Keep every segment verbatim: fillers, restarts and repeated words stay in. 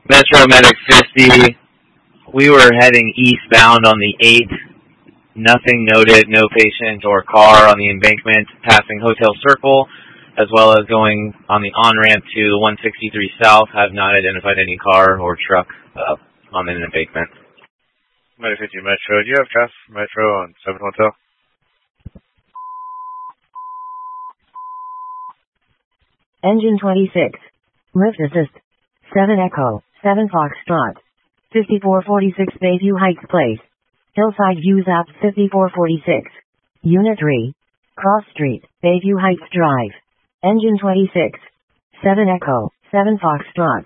Metro Medic fifty, we were heading eastbound on the eighth. Nothing noted, no patient or car on the embankment passing Hotel Circle, as well as going on the on-ramp to one sixty-three South. Have not identified any car or truck uh, on the embankment. Medic fifty Metro, do you have traffic for Metro on seven Hotel? Engine twenty-six. Lift assist. seven Echo, seven Foxtrot. fifty-four forty-six Bayview Heights Place. Hillside Views App fifty-four forty-six. Unit three. Cross Street, Bayview Heights Drive. Engine twenty-six. seven Echo, seven Foxtrot.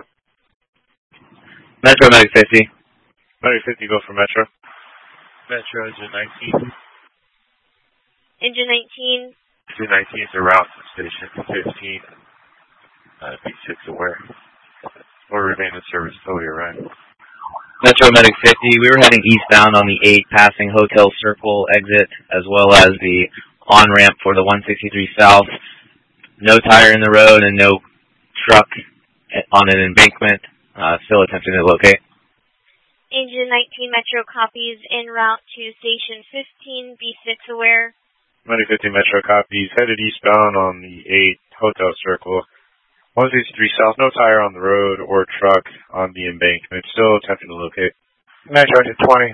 Metro Medic fifty. Medic fifty, go for Metro. Metro, engine nineteen. Engine nineteen. Engine nineteen is a route to station fifteen. Uh, B six aware. Or remain in service until we arrive. Metro Medic fifty, we were heading eastbound on the eighth, passing Hotel Circle exit, as well as the on-ramp for the one sixty-three South. No tire in the road and no truck on an embankment. Uh, still attempting to locate. Engine nineteen Metro copies en route to station fifteen, B six aware. Medic fifty Metro copies, headed eastbound on the eighth, Hotel Circle. one sixty-three South, no tire on the road or truck on the embankment. Still attempting to locate. Metro engine twenty.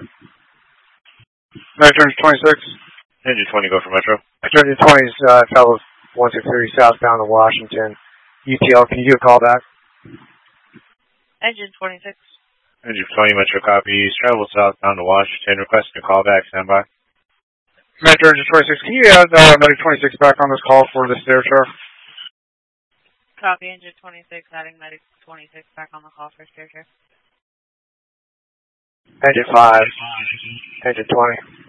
Metro engine twenty-six. Engine twenty, go for Metro. Metro engine twenty is uh, travel one sixty-three southbound to Washington. U T L, can you do a call back? Engine twenty-six. Engine twenty Metro copies, travel southbound to Washington. Requesting a call back, stand by. Metro engine twenty-six, can you add uh, Medic twenty-six back on this call for the stair chart? Copy, engine twenty-six, adding medic twenty-six back on the call for stair chair. Engine five. Engine twenty.